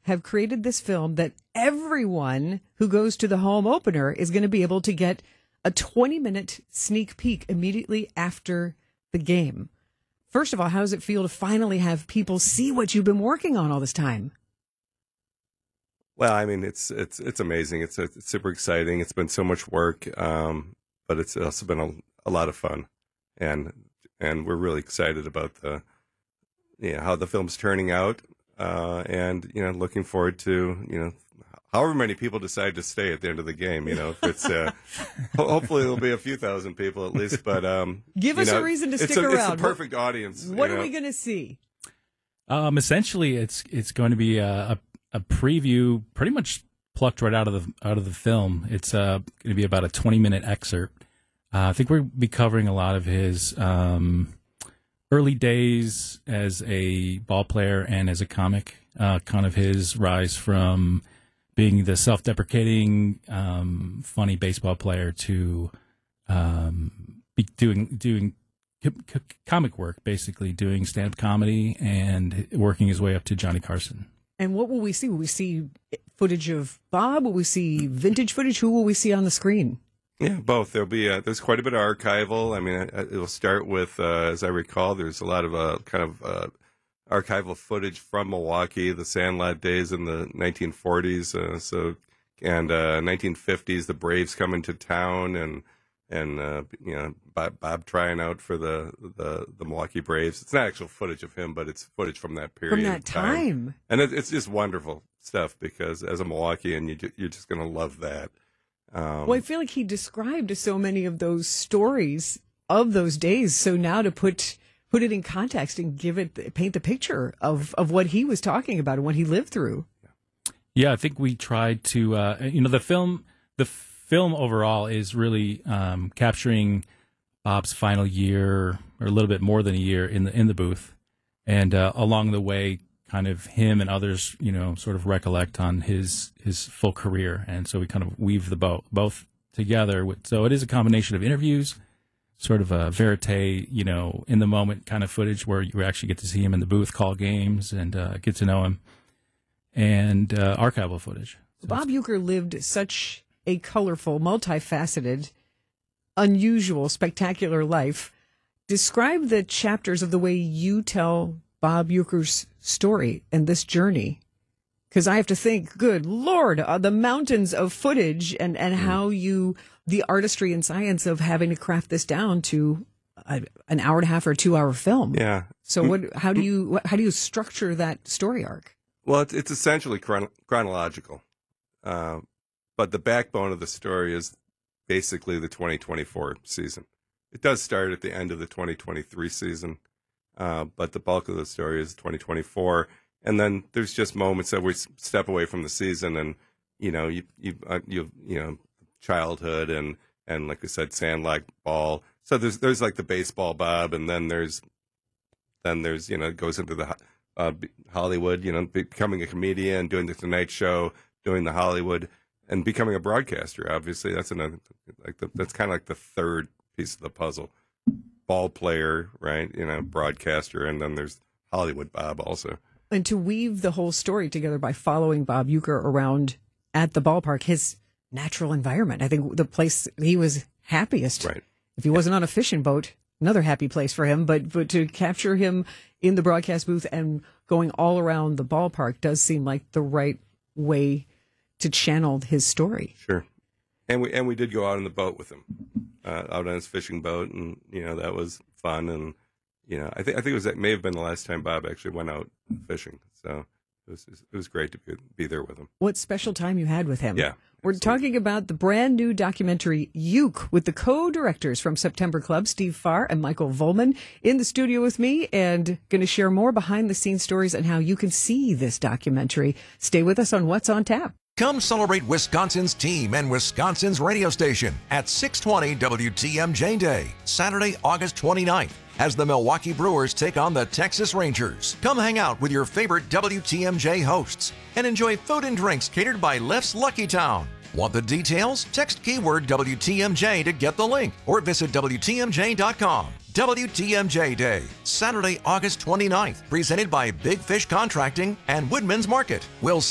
have created this film that everyone who goes to the home opener is going to be able to get a 20-minute sneak peek immediately after the game. First of all, how does it feel to finally have people see what you've been working on all this time? Well, I mean, it's amazing. It's super exciting. It's been so much work, but it's also been a lot of fun, and we're really excited about how the film's turning out, and looking forward to however many people decide to stay at the end of the game. If it's hopefully there'll be a few thousand people at least, but give us a reason to stick around. It's the perfect audience. What are we going to see? Essentially, it's going to be a preview, pretty much plucked right out of the film. It's going to be about a 20-minute excerpt. I think we'll be covering a lot of his early days as a ball player and as a comic, kind of his rise from being the self-deprecating, funny baseball player to be doing comic work, basically doing stand-up comedy and working his way up to Johnny Carson. And what will we see? Will we see footage of Bob? Will we see vintage footage? Who will we see on the screen? Yeah, both. There'll be there's quite a bit of archival. I mean, it'll start with, as I recall, there's a lot of archival footage from Milwaukee, the Sandlot days in the 1940s. 1950s, the Braves coming to town, and Bob trying out for the Milwaukee Braves. It's not actual footage of him, but it's footage from that period. From that time. And it's just wonderful stuff because as a Milwaukeean, you're just going to love that. Well, I feel like he described so many of those stories of those days. So now to put it in context and paint the picture of what he was talking about and what he lived through. Yeah, I think we tried to, the film overall is really capturing Bob's final year, or a little bit more than a year in the booth, and along the way, kind of him and others, sort of recollect on his full career, and so we kind of weave the both together. So it is a combination of interviews, sort of a verite, in the moment kind of footage where you actually get to see him in the booth, call games, and get to know him, and archival footage. So Bob Uecker lived such a colorful, multifaceted, unusual, spectacular life. Describe the chapters of the way you tell Bob Uecker's story and this journey. Because I have to think, good Lord, the mountains of footage and how the artistry and science of having to craft this down to an hour and a half or 2 hour film. Yeah. So how do you structure that story arc? Well, it's essentially chronological. But the backbone of the story is basically the 2024 season. It does start at the end of the 2023 season, but the bulk of the story is 2024. And then there's just moments that we step away from the season, and childhood and like I said, Sandlot ball. So there's like the baseball Bob, and then there's it goes into the Hollywood, becoming a comedian, doing the Tonight Show, doing the Hollywood, and becoming a broadcaster. Obviously, that's another that's kind of like the third piece of the puzzle. Ball player, right? Broadcaster, and then there's Hollywood Bob also. And to weave the whole story together by following Bob Uecker around at the ballpark, his natural environment. I think the place he was happiest. Right. If he wasn't on a fishing boat, another happy place for him. But to capture him in the broadcast booth and going all around the ballpark does seem like the right way to channel his story. Sure. And we did go out on the boat with him, out on his fishing boat, and that was fun. And I think it may have been the last time Bob actually went out fishing. So it was great to be there with him. What special time you had with him. Yeah. We're talking about the brand new documentary Uke with the co-directors from September Club, Steve Farr and Michael Volman, in the studio with me, and going to share more behind the scenes stories and how you can see this documentary. Stay with us on What's on Tap. Come celebrate Wisconsin's team and Wisconsin's radio station at 620 WTMJ Day, Saturday, August 29th, as the Milwaukee Brewers take on the Texas Rangers. Come hang out with your favorite WTMJ hosts and enjoy food and drinks catered by Leff's Lucky Town. Want the details? Text keyword WTMJ to get the link or visit WTMJ.com. WTMJ Day, Saturday, August 29th, presented by Big Fish Contracting and Woodman's Market. We'll